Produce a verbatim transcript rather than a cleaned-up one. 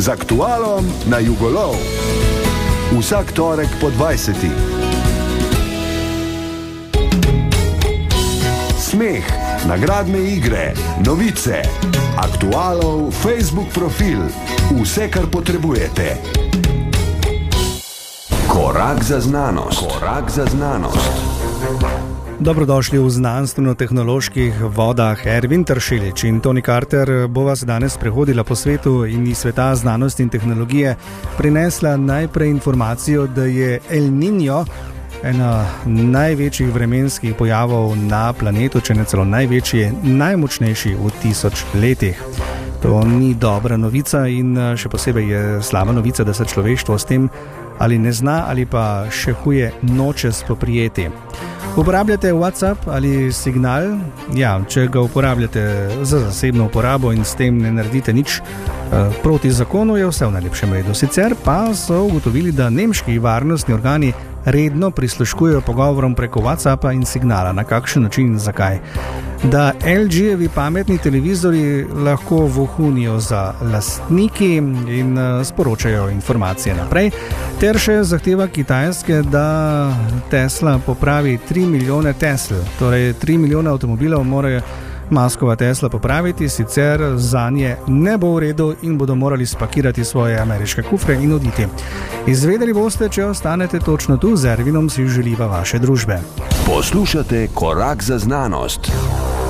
z aktualom na Jugolov. Vsak torek po dvajseti. Smeh, nagradne igre, novice, aktualov, Facebook profil, vse, kar potrebujete. Korak za znanost. Korak za znanost. Dobrodošli v znanstveno-tehnoloških vodah. Ervin Tršilič in Toni Carter bo vas danes prehodila po svetu in iz sveta znanosti in tehnologije prinesla najprej informacijo, da je El Niño ena največjih vremenskih pojavov na planetu, če ne celo največji, najmočnejši v tisoč letih. To ni dobra novica in še posebej je slaba novica, da se človeštvo s tem ali ne zna ali pa še huje noče spoprijeti. Uporabljate WhatsApp ali Signal? Ja, če ga uporabljate za zasebno uporabo in s tem ne naredite nič eh, proti zakonu, je vse v najlepšem redu. Sicer pa so ugotovili, da nemški varnostni organi redno prisluškujejo pogovorom preko WhatsAppa in Signala. Na kakšen način in zakaj? Da L G-jevi pametni televizori lahko vohunijo za lastniki in sporočajo informacije naprej, ter še zahteva Kitajske, da Tesla popravi tri milijone Tesl, torej tri milijone avtomobilov morajo Muskova Tesla popraviti, sicer zanje ne bo v redu in bodo morali spakirati svoje ameriške kufre in oditi. Izvedeli boste, če ostanete točno tu, z Ervinom si želiva vaše družbe. Poslušate Korak za znanost.